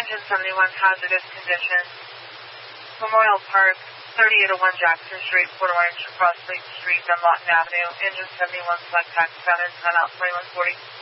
Engine 71, hazardous conditions. Memorial Park, 3801 Jackson Street, Port Orange, across Lake Street, Dunlawton Avenue. Engine 71, select taxi pattern, time out 2140.